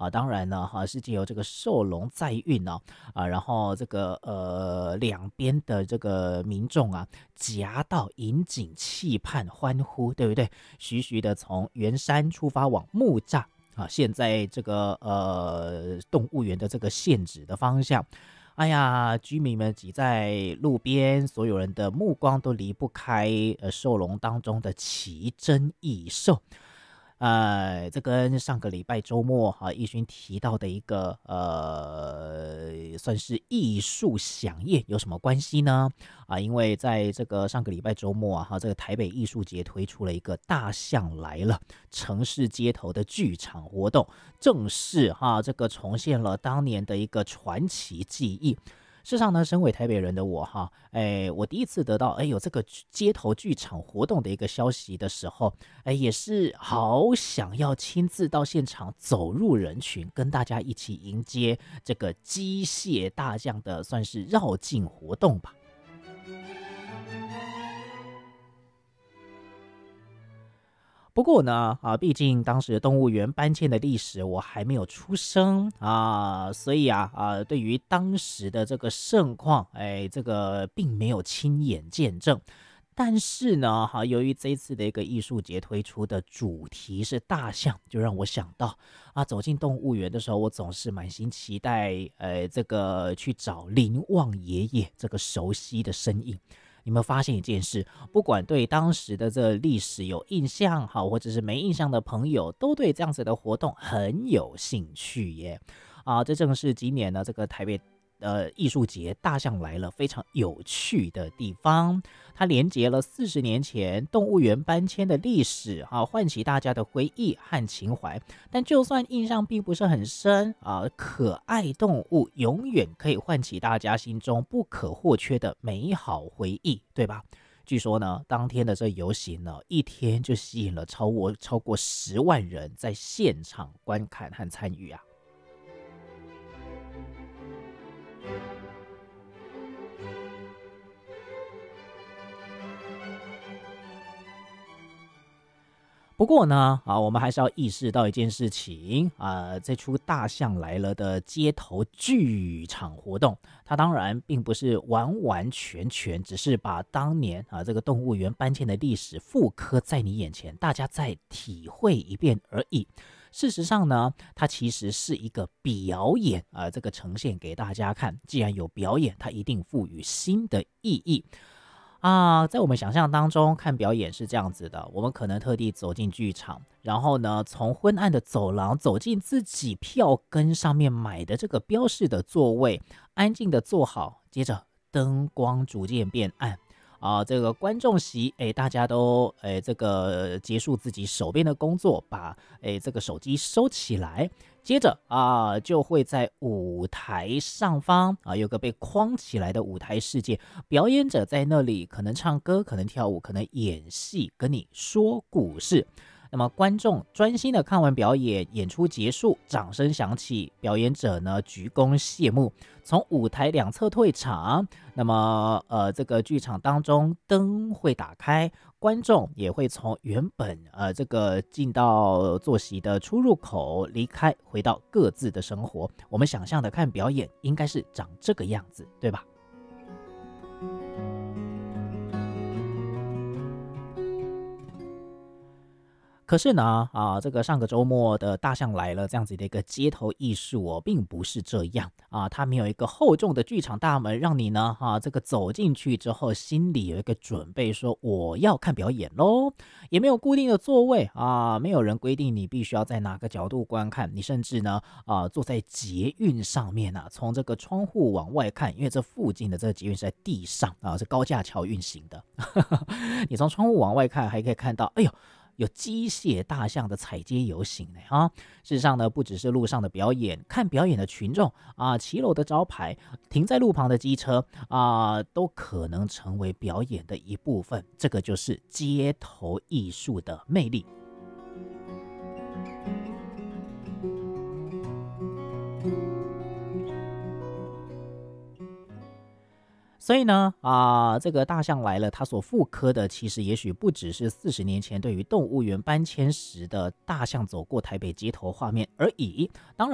当然呢是借由这个寿龙载运呢然后这个两边的这个民众夹道引颈期盼欢呼，对不对？徐徐的从圆山出发往木栅现在这个动物园的这个现址的方向。哎呀，居民们挤在路边，所有人的目光都离不开兽笼当中的奇珍异兽。这跟上个礼拜周末奕勋提到的一个算是艺术飨宴有什么关系呢？因为在这个上个礼拜周末这个台北艺术节推出了一个大象来了城市街头的剧场活动，正是这个重现了当年的一个传奇记忆。事实上呢，身为台北人的我我第一次得到有这个街头剧场活动的一个消息的时候，也是好想要亲自到现场走入人群，跟大家一起迎接这个机械大将的算是绕境活动吧。不过呢，毕竟当时动物园搬迁的历史我还没有出生所以对于当时的这个盛况，这个并没有亲眼见证。但是呢，由于这一次的一个艺术节推出的主题是大象，就让我想到走进动物园的时候，我总是满心期待，这个去找林旺爷爷这个熟悉的身影。你有没有发现一件事？不管对当时的这个历史有印象或者是没印象的朋友，都对这样子的活动很有兴趣耶。这正是今年呢这个台北艺术节大象来了非常有趣的地方。它连结了40年前动物园搬迁的历史唤起大家的回忆和情怀。但就算印象并不是很深可爱动物永远可以唤起大家心中不可或缺的美好回忆，对吧？据说呢，当天的这游行呢，一天就吸引了超过10万人在现场观看和参与不过呢，我们还是要意识到一件事情这出大象来了的街头剧场活动，它当然并不是完完全全只是把当年这个动物园搬迁的历史复刻在你眼前，大家再体会一遍而已。事实上呢，它其实是一个表演这个呈现给大家看。既然有表演，它一定赋予新的意义。在我们想象当中，看表演是这样子的：我们可能特地走进剧场，然后呢，从昏暗的走廊走进自己票根上面买的这个标示的座位，安静的坐好，接着灯光逐渐变暗。这个观众席，大家都这个结束自己手边的工作，把这个手机收起来，接着就会在舞台上方有个被框起来的舞台世界，表演者在那里可能唱歌，可能跳舞，可能演戏，跟你说故事。那么观众专心的看完表演，演出结束，掌声响起，表演者呢鞠躬谢幕，从舞台两侧退场。那么这个剧场当中灯会打开，观众也会从原本这个进到坐席的出入口离开，回到各自的生活。我们想象的看表演应该是长这个样子，对吧？可是呢，这个上个周末的大象来了这样子的一个街头艺术并不是这样它没有一个厚重的剧场大门，让你呢这个走进去之后心里有一个准备，说我要看表演咯。也没有固定的座位没有人规定你必须要在哪个角度观看，你甚至呢坐在捷运上面从这个窗户往外看，因为这附近的这个捷运是在地上是高架桥运行的你从窗户往外看，还可以看到有机械大象的踩街游行呢事实上呢，不只是路上的表演，看表演的群众骑楼的招牌，停在路旁的机车都可能成为表演的一部分。这个就是街头艺术的魅力。所以呢这个大象来了，它所复刻的其实也许不只是40年前对于动物园搬迁时的大象走过台北街头画面而已。当然